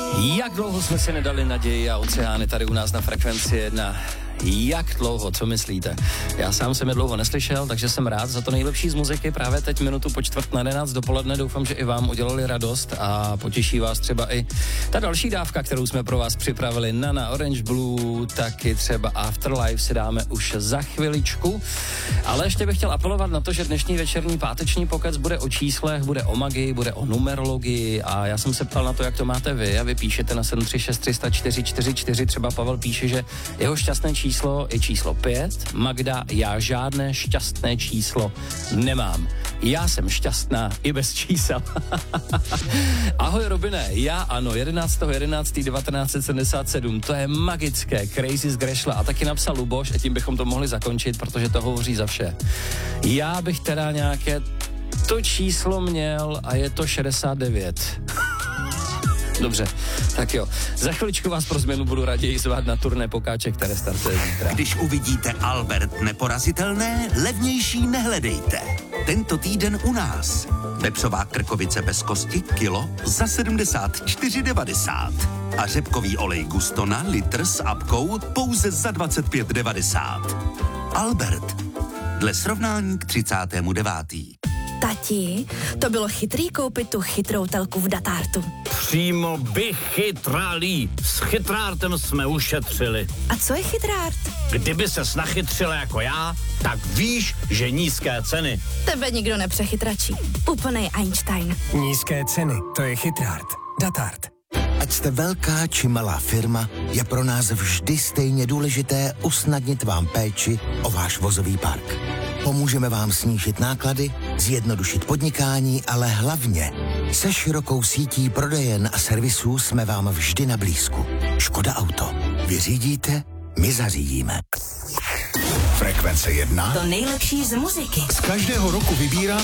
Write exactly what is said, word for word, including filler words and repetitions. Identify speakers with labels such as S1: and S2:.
S1: Jak dlouho jsme si nedali naději a oceány tady u nás na Frekvenci jedna? Jak dlouho, co myslíte? Já sám jsem je dlouho neslyšel, takže jsem rád za to nejlepší z muziky. Právě teď minutu po čtvrt na jedenáct dopoledne. Doufám, že i vám udělali radost a potěší vás třeba i ta další dávka, kterou jsme pro vás připravili. Nana, Orange Blue, taky třeba Afterlife si dáme už za chviličku. Ale ještě bych chtěl apelovat na to, že dnešní večerní páteční pokec bude o číslech, bude o magii, bude o numerologii a já jsem se ptal na to, jak to máte vy a vy píšete na sedm tři šest tři nula čtyři čtyři čtyři. Třeba Pavel píše, že jeho šťastné číslo Číslo je číslo pět. Magda, já žádné šťastné číslo nemám. Já jsem šťastná i bez čísel. Ahoj Robine, já ano, jedenáctého jedenáctého devatenáct set sedmdesát sedm, to je magické, Crazy z Grešla a taky napsal Luboš a tím bychom to mohli zakončit, protože to hovoří za vše. Já bych teda nějaké to číslo měl a je to šedesát devět. Dobře, tak jo. Za chviličku vás pro změnu budu raději zvát na turné Pokáček, které startuje zítra.
S2: Když uvidíte Albert Neporazitelné, levnější nehledejte. Tento týden u nás. Vepřová krkovice bez kosti, kilo za sedmdesát čtyři devadesát. A řepkový olej Gustona, litr s apkou, pouze za dvacet pět devadesát. Albert. Dle srovnání k třicátému devátému
S3: Tati, to bylo chytrý koupit tu chytrou telku v Datártu.
S4: Přímo vychytralý. S chytrártem jsme ušetřili.
S3: A co je chytrárt?
S4: Kdyby ses nachytřila jako já, tak víš, že nízké ceny.
S3: Tebe nikdo nepřechytračí. Úplnej Einstein.
S5: Nízké ceny, to je chytrárt. Datárт.
S6: Ať jste velká či malá firma, je pro nás vždy stejně důležité usnadnit vám péči o váš vozový park. Pomůžeme vám snížit náklady, zjednodušit podnikání, ale hlavně se širokou sítí prodejen a servisů jsme vám vždy na blízku. Škoda Auto. Vyřídíte, my zařídíme.
S7: Frekvence jedna.
S8: To nejlepší z muziky.
S7: Z každého roku vybírá